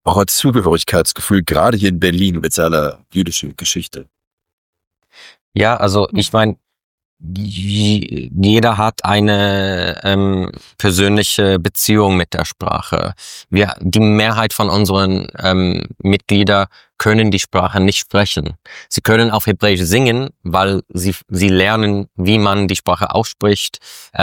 auch als Zugehörigkeitsgefühl, gerade hier in Berlin mit seiner jüdischen Geschichte? Ja, also ich meine, jeder hat eine persönliche Beziehung mit der Sprache. Die Mehrheit von unseren Mitgliedern können die Sprache nicht sprechen. Sie können auf Hebräisch singen, weil sie lernen, wie man die Sprache ausspricht.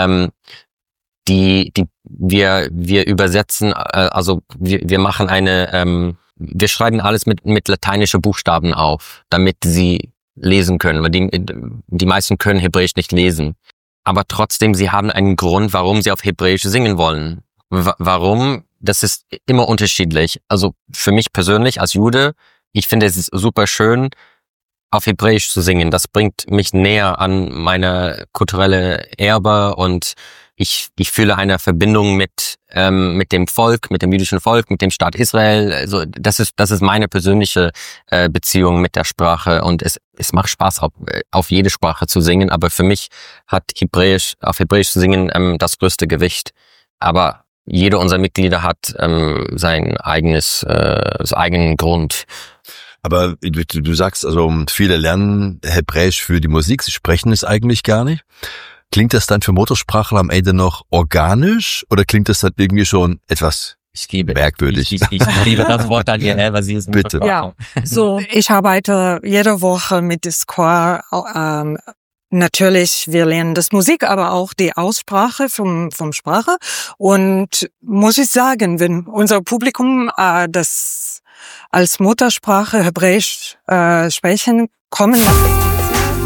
Wir übersetzen, also wir machen wir schreiben alles mit lateinische Buchstaben auf, damit sie lesen können, weil die meisten können Hebräisch nicht lesen. Aber trotzdem, sie haben einen Grund, warum sie auf Hebräisch singen wollen. Warum? Das ist immer unterschiedlich. Also für mich persönlich als Jude, ich finde es super schön, auf Hebräisch zu singen. Das bringt mich näher an meine kulturelle Erbe und ich fühle eine Verbindung mit dem Volk, mit dem jüdischen Volk, mit dem Staat Israel. Also das ist meine persönliche Beziehung mit der Sprache und es macht Spaß, auf jede Sprache zu singen. Aber für mich hat auf Hebräisch zu singen das größte Gewicht. Aber jeder unserer Mitglieder hat seinen eigenen Grund. Aber du sagst, also viele lernen Hebräisch für die Musik, sie sprechen es eigentlich gar nicht. Klingt das dann für Muttersprachler am Ende noch organisch oder klingt das dann irgendwie schon etwas merkwürdig? Ich liebe das Wort an ihr, weil sie ist Bitte. Ja, so ich arbeite jede Woche mit Discord. Natürlich, wir lernen das Musik, aber auch die Aussprache vom Sprache. Und muss ich sagen, wenn unser Publikum das als Muttersprache Hebräisch sprechen, kommen nach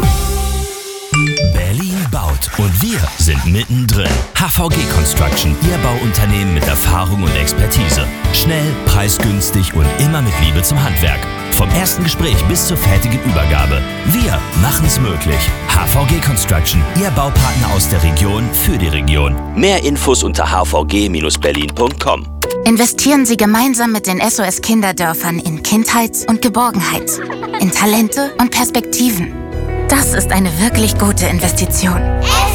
Berlin baut und wir sind mittendrin. HVG Construction, Ihr Bauunternehmen mit Erfahrung und Expertise. Schnell, preisgünstig und immer mit Liebe zum Handwerk. Vom ersten Gespräch bis zur fertigen Übergabe. Wir machen's möglich. HVG Construction, Ihr Baupartner aus der Region für die Region. Mehr Infos unter hvg-berlin.com. Investieren Sie gemeinsam mit den SOS Kinderdörfern in Kindheit und Geborgenheit, in Talente und Perspektiven. Das ist eine wirklich gute Investition.